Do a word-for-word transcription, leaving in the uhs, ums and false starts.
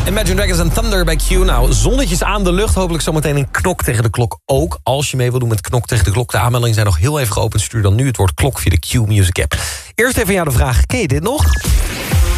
Imagine Dragons en Thunder bij Q. Nou, zonnetjes aan de lucht. Hopelijk zometeen een knok tegen de klok ook. Als je mee wil doen met knok tegen de klok. De aanmeldingen zijn nog heel even geopend. Stuur dan nu het woord klok via de Q Music app. Eerst even aan jou de vraag. Ken je dit nog?